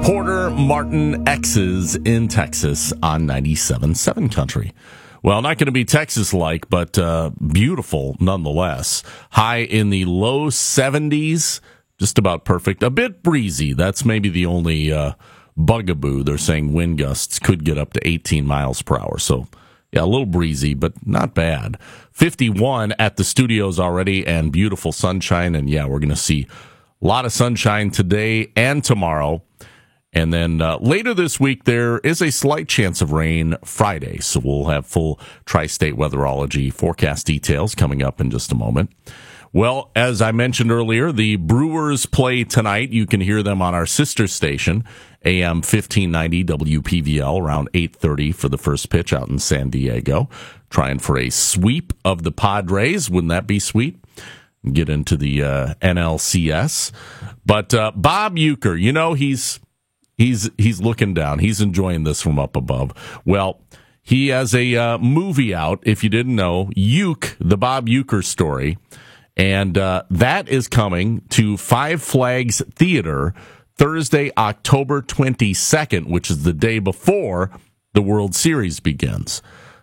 Porter Martin X's in Texas on 97.7 Country. Well, not going to be Texas-like, but beautiful nonetheless. High in the low 70s, just about perfect. A bit breezy. That's maybe the only bugaboo. They're saying wind gusts could get up to 18 miles per hour. So, yeah, a little breezy, but not bad. 51 at the studios already and beautiful sunshine. And, yeah, we're going to see a lot of sunshine today and tomorrow. And then later this week, there is a slight chance of rain Friday. So we'll have full tri-state weatherology forecast details coming up in just a moment. Well, as I mentioned earlier, the Brewers play tonight. You can hear them on our sister station, AM 1590 WPVL, around 8:30 for the first pitch out in San Diego. Trying for a sweep of the Padres. Wouldn't that be sweet? Get into the NLCS. But Bob Uecker, you know, he's looking down. He's enjoying this from up above. Well, he has a movie out, if you didn't know, Uke, the Bob Uecker story. And that is coming to Five Flags Theater Thursday, October 22nd, which is the day before the World Series begins.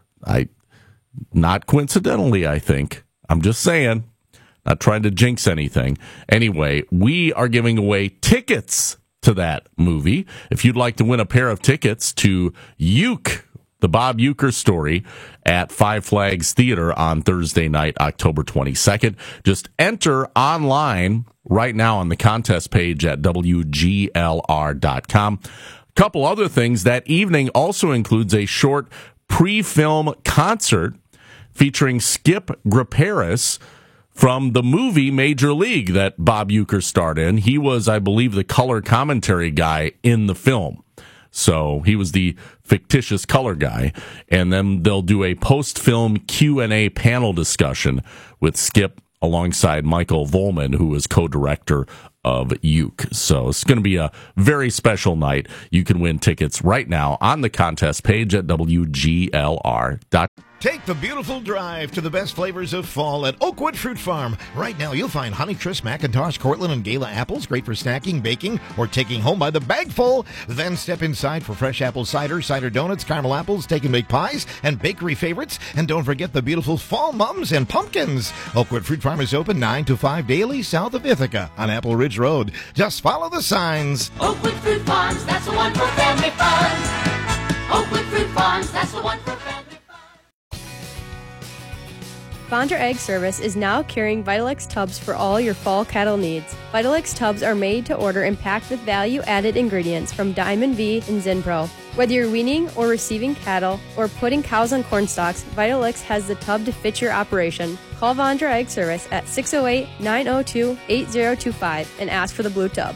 Not coincidentally, I think. I'm just saying. Not trying to jinx anything. Anyway, we are giving away tickets to that movie. If you'd like to win a pair of tickets to Uke, the Bob Uecker story, at Five Flags Theater on Thursday night, October 22nd, just enter online right now on the contest page at WGLR.com. A couple other things. That evening also includes a short pre-film concert featuring Skip Graperis from the movie Major League that Bob Uecker starred in. He was, I believe, the color commentary guy in the film. So he was the fictitious color guy. And then they'll do a post-film Q&A panel discussion with Skip alongside Michael Volman, who is co-director of Uke. So it's going to be a very special night. You can win tickets right now on the contest page at WGLR.com. Take the beautiful drive to the best flavors of fall at Oakwood Fruit Farm. Right now, you'll find Honeycrisp, Macintosh, Cortland, and Gala apples, great for snacking, baking, or taking home by the bagful. Then step inside for fresh apple cider, cider donuts, caramel apples, take and bake pies, and bakery favorites. And don't forget the beautiful fall mums and pumpkins. Oakwood Fruit Farm is open 9 to 5 daily south of Ithaca on Apple Ridge Road. Just follow the signs. Oakwood Fruit Farms, that's the one for family fun. Oakwood Fruit Farms, that's the one for family fun. Fondra Egg Service is now carrying Vitalix tubs for all your fall cattle needs. Vitalix tubs are made to order and packed with value-added ingredients from Diamond V and Zinpro. Whether you're weaning or receiving cattle or putting cows on corn stalks, Vitalix has the tub to fit your operation. Call Fondra Egg Service at 608-902-8025 and ask for the blue tub.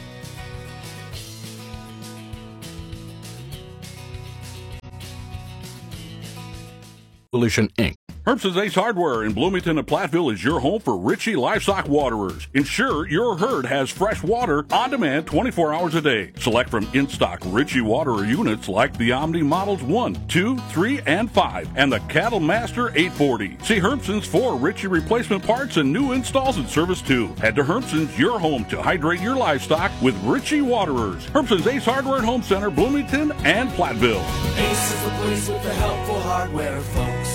Solution Inc. Herbson's Ace Hardware in Bloomington and Platteville is your home for Ritchie Livestock Waterers. Ensure your herd has fresh water on demand 24 hours a day. Select from in-stock Ritchie Waterer units like the Omni Models 1, 2, 3, and 5, and the Cattle Master 840. See Herbson's for Ritchie replacement parts and new installs and service too. Head to Herbson's, your home to hydrate your livestock with Ritchie Waterers. Herbson's Ace Hardware and Home Center, Bloomington and Platteville. Ace is the place with the helpful hardware, folks.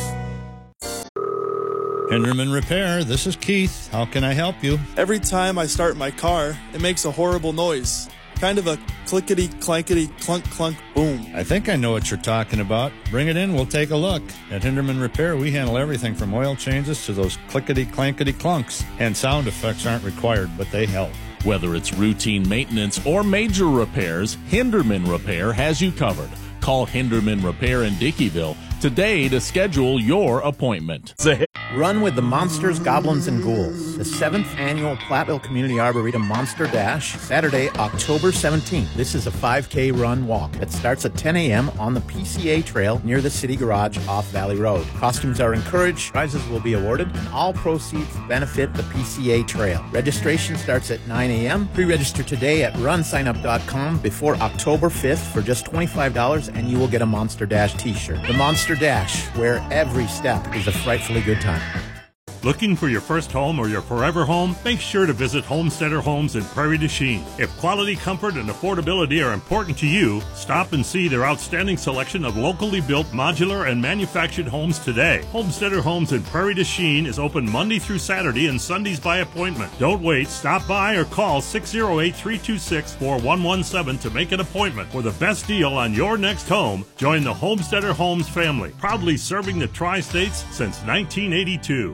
Hinderman Repair, this is Keith. How can I help you? Every time I start my car, it makes a horrible noise. Kind of a clickety-clankety-clunk-clunk boom. I think I know what you're talking about. Bring it in, we'll take a look. At Hinderman Repair, we handle everything from oil changes to those clickety-clankety-clunks. And sound effects aren't required, but they help. Whether it's routine maintenance or major repairs, Hinderman Repair has you covered. Call Hinderman Repair in Dickeyville today to schedule your appointment. Run with the Monsters, Goblins, and Ghouls. The 7th annual Platteville Community Arboretum Monster Dash, Saturday, October 17th. This is a 5K run walk that starts at 10 a.m. on the PCA Trail near the City Garage off Valley Road. Costumes are encouraged, prizes will be awarded, and all proceeds benefit the PCA Trail. Registration starts at 9 a.m. Pre-register today at runsignup.com before October 5th for just $25, and you will get a Monster Dash t-shirt. The Monster Dash, where every step is a frightfully good time. Looking for your first home or your forever home? Make sure to visit Homesteader Homes in Prairie du Chien. If quality, comfort, and affordability are important to you, stop and see their outstanding selection of locally built modular and manufactured homes today. Homesteader Homes in Prairie du Chien is open Monday through Saturday and Sundays by appointment. Don't wait. Stop by or call 608-326-4117 to make an appointment for the best deal on your next home. Join the Homesteader Homes family, proudly serving the Tri-States since 1982.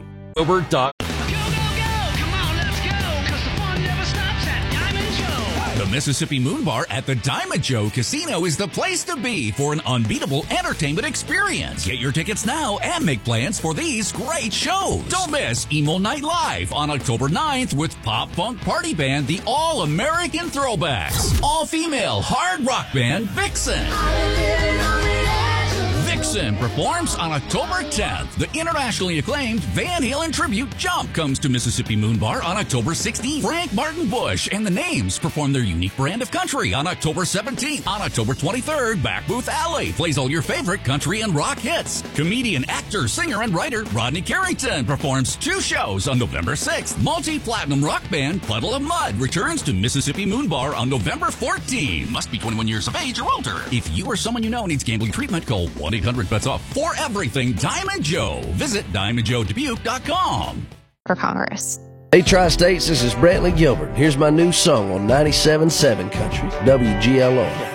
The Mississippi Moon Bar at the Diamond Joe Casino is the place to be for an unbeatable entertainment experience. Get your tickets now and make plans for these great shows. Don't miss Emo Night Live on October 9th with Pop Punk Party Band, the All-American Throwbacks. All-female hard rock band Vixen. Vixen performs on October 10th. The internationally acclaimed Van Halen tribute Jump comes to Mississippi Moon Bar on October 16th. Frank Martin Bush and the Names perform their unique brand of country on October 17th. On October 23rd, Back Booth Alley plays all your favorite country and rock hits. Comedian, actor, singer, and writer Rodney Carrington performs 2 shows on November 6th. Multi-platinum rock band Puddle of Mud returns to Mississippi Moon Bar on November 14th. Must be 21 years of age or older. If you or someone you know needs gambling treatment, call 1-800-BETS-OFF for everything Diamond Joe. Visit DiamondJoeDubuque.com. For Congress. Hey, Tri-States, this is Brantley Gilbert. Here's my new song on 97.7 Country, WGLO.